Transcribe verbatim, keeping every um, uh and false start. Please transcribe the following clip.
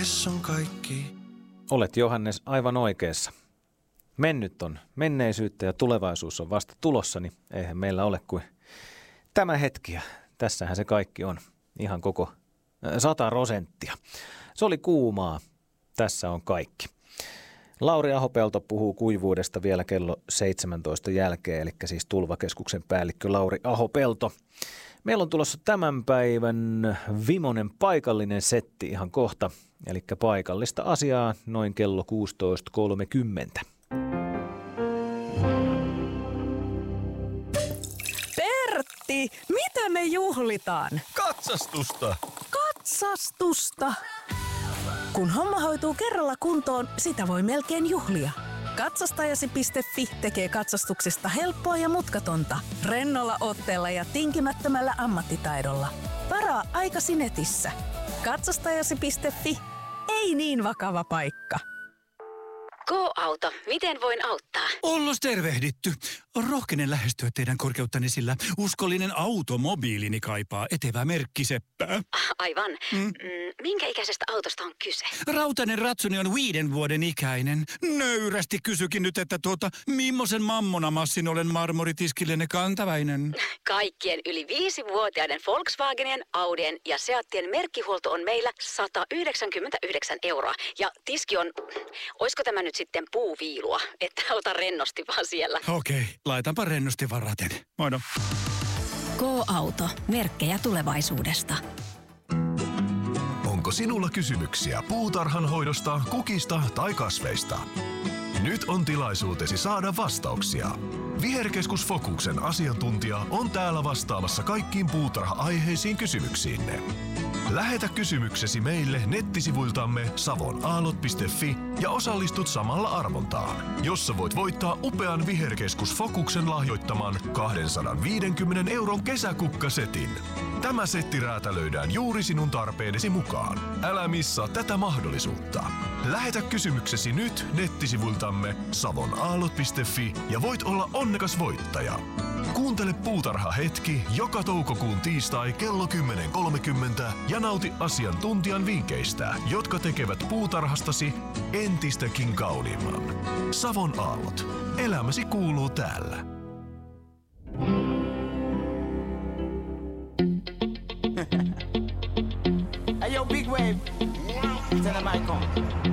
ties on kaikki. Olet, Johannes, aivan oikeassa. Mennyt on menneisyyttä ja tulevaisuus on vasta tulossa, niin eihän meillä ole kuin tämä hetki. Ja tässähän se kaikki on. Ihan koko sata prosenttia. Se oli kuumaa. Tässä on kaikki. Lauri Ahopelto puhuu kuivuudesta vielä kello seitsemäntoista jälkeen, eli siis Tulvakeskuksen päällikkö Lauri Ahopelto. Meillä on tulossa tämän päivän vimonen paikallinen setti ihan kohta, eli paikallista asiaa noin kello kuusitoista kolmekymmentä. Pertti, mitä me juhlitaan? Katsastusta! Katsastusta! Kun homma hoituu kerralla kuntoon, sitä voi melkein juhlia. Katsastajasi piste fi tekee katsastuksesta helppoa ja mutkatonta. Rennolla otteella ja tinkimättömällä ammattitaidolla. Varaa aikasi netissä. Katsastajasi piste fi. Ei niin vakava paikka. Go-auto. Miten voin auttaa? Ollos tervehditty. Rohkenen lähestyä teidän korkeuttanne, sillä uskollinen automobiilini kaipaa etevää merkkiseppää. Aivan. Mm. Minkä ikäisestä autosta on kyse? Rautainen ratsuni on viiden vuoden ikäinen. Nöyrästi kysykin nyt, että tuota, millaisen mammonamassin olen marmoritiskillenne kantaväinen? Kaikkien yli viisivuotiaiden Volkswagenien, Audien ja Seattien merkkihuolto on meillä sata yhdeksänkymmentäyhdeksän euroa. Ja tiski on, oisko tämä nyt sitten puuviilua, että ota rennosti vaan siellä. Okei, okay, laitanpa rennosti varaten. Moino. Go-auto. Merkkejä tulevaisuudesta. Onko sinulla kysymyksiä puutarhan hoidosta, kukista tai kasveista? Nyt on tilaisuutesi saada vastauksia. Viherkeskus Fokuksen asiantuntija on täällä vastaamassa kaikkiin puutarha-aiheisiin kysymyksiinne. Lähetä kysymyksesi meille nettisivuiltamme savonaalot piste fi ja osallistut samalla arvontaan, jossa voit voittaa upean Viherkeskus Fokuksen lahjoittaman kaksisataaviisikymmentä euron kesäkukkasetin. Tämä setti räätälöidään juuri sinun tarpeidesi mukaan. Älä missaa tätä mahdollisuutta. Lähetä kysymyksesi nyt nettisivuiltamme savonaalot piste fi ja voit olla onnekas voittaja. Kuuntele Puutarha hetki joka toukokuun tiistai kello kymmenen kolmekymmentä ja nauti asiantuntijan vinkkeistä, jotka tekevät puutarhastasi entistäkin kauniimman. Savon aallot. Elämäsi kuuluu täällä. Hey yo, Big Wave. Tell them I come.